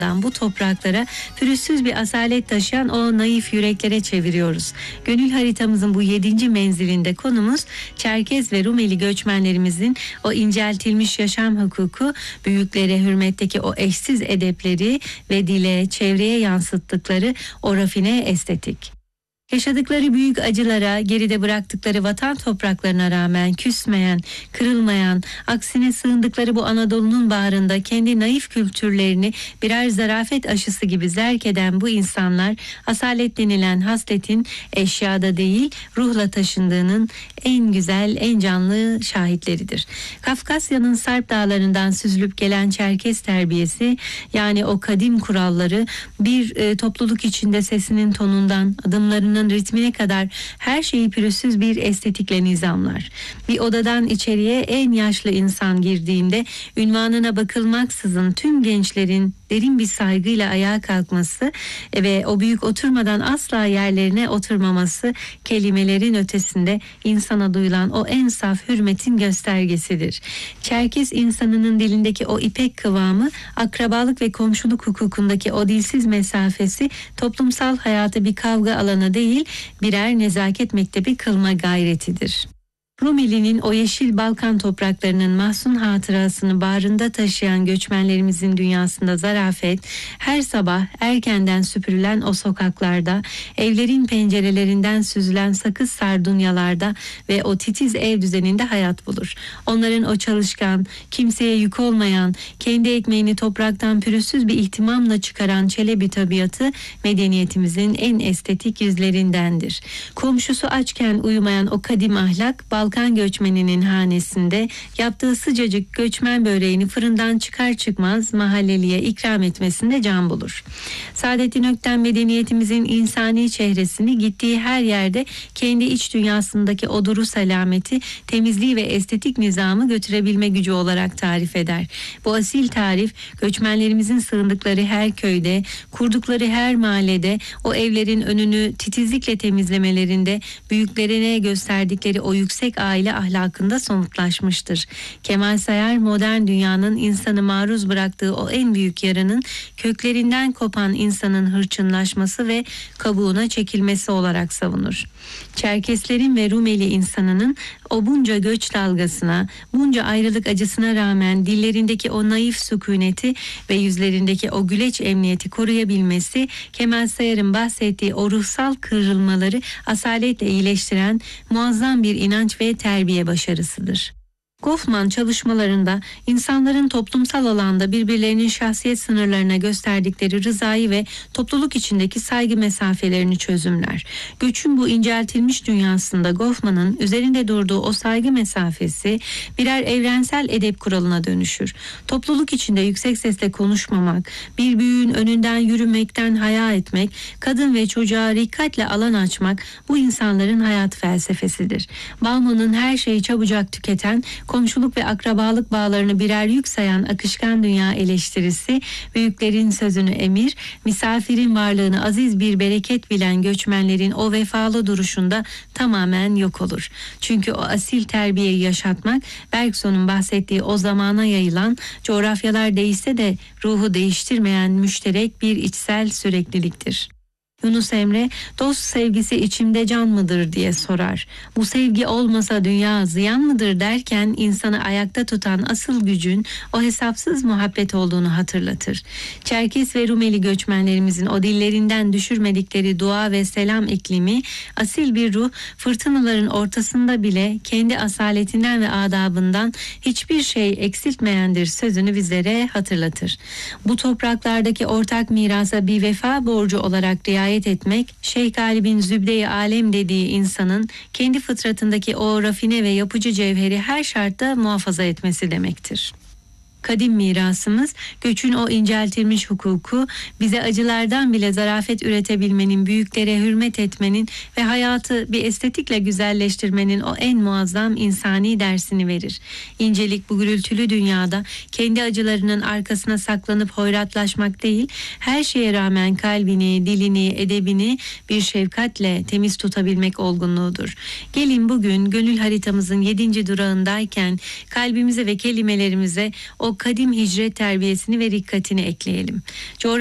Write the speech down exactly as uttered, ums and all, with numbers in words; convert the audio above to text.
bu topraklara pürüzsüz bir asalet taşıyan o naif yüreklere çeviriyoruz. Gönül haritamızın bu yedinci menzilinde konumuz Çerkez ve Rumeli göçmenlerimizin o inceltilmiş yaşam hukuku, büyüklere hürmetteki o eşsiz edepleri ve dile, çevreye yansıttıkları o rafine estetik. Yaşadıkları büyük acılara, geride bıraktıkları vatan topraklarına rağmen küsmeyen, kırılmayan, aksine sığındıkları bu Anadolu'nun bağrında kendi naif kültürlerini birer zarafet aşısı gibi zerk eden bu insanlar, asalet denilen hasletin eşyada değil, ruhla taşındığının en güzel, en canlı şahitleridir. Kafkasya'nın Sarp dağlarından süzülüp gelen Çerkez terbiyesi, yani o kadim kuralları bir e, topluluk içinde sesinin tonundan, adımlarının ritmine kadar her şeyi pürüzsüz bir estetikle nizamlar. Bir odadan içeriye en yaşlı insan girdiğinde ünvanına bakılmaksızın tüm gençlerin derin bir saygıyla ayağa kalkması ve o büyük oturmadan asla yerlerine oturmaması kelimelerin ötesinde insana duyulan o en saf hürmetin göstergesidir. Çerkez insanının dilindeki o ipek kıvamı, akrabalık ve komşuluk hukukundaki o dilsiz mesafesi toplumsal hayatı bir kavga alanı değil, birer nezaket mektebi kılma gayretidir. Rumeli'nin o yeşil Balkan topraklarının mahzun hatırasını bağrında taşıyan göçmenlerimizin dünyasında zarafet, her sabah erkenden süpürülen o sokaklarda, evlerin pencerelerinden süzülen sakız sardunyalarda ve o titiz ev düzeninde hayat bulur. Onların o çalışkan, kimseye yük olmayan, kendi ekmeğini topraktan pürüzsüz bir ihtimamla çıkaran Çelebi tabiatı medeniyetimizin en estetik yüzlerindendir. Komşusu açken uyumayan o kadim ahlak, Balkan Balkan göçmeninin hanesinde yaptığı sıcacık göçmen böreğini fırından çıkar çıkmaz mahalleliye ikram etmesinde can bulur. Saadettin Ökten medeniyetimizin insani çehresini gittiği her yerde kendi iç dünyasındaki o duru selameti, temizliği ve estetik nizamı götürebilme gücü olarak tarif eder. Bu asil tarif, göçmenlerimizin sığındıkları her köyde, kurdukları her mahallede, o evlerin önünü titizlikle temizlemelerinde, büyüklerine gösterdikleri o yüksek aile ahlakında somutlaşmıştır. Kemal Sayar, modern dünyanın insanı maruz bıraktığı o en büyük yaranın köklerinden kopan insanın hırçınlaşması ve kabuğuna çekilmesi olarak savunur. Çerkeslerin ve Rumeli insanının o bunca göç dalgasına, bunca ayrılık acısına rağmen dillerindeki o naif sükuneti ve yüzlerindeki o güleç emniyeti koruyabilmesi, Kemal Sayar'ın bahsettiği o ruhsal kırılmaları asaletle iyileştiren muazzam bir inanç ve terbiye başarısıdır. Goffman çalışmalarında insanların toplumsal alanda birbirlerinin şahsiyet sınırlarına gösterdikleri rızayı ve topluluk içindeki saygı mesafelerini çözümler. Göçün bu inceltilmiş dünyasında Goffman'ın üzerinde durduğu o saygı mesafesi birer evrensel edep kuralına dönüşür. Topluluk içinde yüksek sesle konuşmamak, bir büyüğün önünden yürümekten haya etmek, kadın ve çocuğa dikkatle alan açmak bu insanların hayat felsefesidir. Bauman'ın her şeyi çabucak tüketen, komşuluk ve akrabalık bağlarını birer yük sayan akışkan dünya eleştirisi, büyüklerin sözünü emir, misafirin varlığını aziz bir bereket bilen göçmenlerin o vefalı duruşunda tamamen yok olur. Çünkü o asil terbiyeyi yaşatmak, Bergson'un bahsettiği o zamana yayılan, coğrafyalar değişse de ruhu değiştirmeyen müşterek bir içsel sürekliliktir. Yunus Emre, dost sevgisi içimde can mıdır diye sorar. Bu sevgi olmasa dünya ziyan mıdır derken insanı ayakta tutan asıl gücün o hesapsız muhabbet olduğunu hatırlatır. Çerkes ve Rumeli göçmenlerimizin o dillerinden düşürmedikleri dua ve selam iklimi, asil bir ruh fırtınaların ortasında bile kendi asaletinden ve adabından hiçbir şey eksiltmeyendir sözünü bizlere hatırlatır. Bu topraklardaki ortak mirasa bir vefa borcu olarak riayet etmek, Şeyh Galip'in Zübde-i Alem dediği insanın kendi fıtratındaki o rafine ve yapıcı cevheri her şartta muhafaza etmesi demektir. Kadim mirasımız, göçün o inceltilmiş hukuku, bize acılardan bile zarafet üretebilmenin, büyüklere hürmet etmenin ve hayatı bir estetikle güzelleştirmenin o en muazzam insani dersini verir. İncelik bu gürültülü dünyada kendi acılarının arkasına saklanıp hoyratlaşmak değil, her şeye rağmen kalbini, dilini, edebini bir şefkatle temiz tutabilmek olgunluğudur. Gelin bugün gönül haritamızın yedinci durağındayken kalbimize ve kelimelerimize o o kadim hicret terbiyesini ve rikkatini ekleyelim.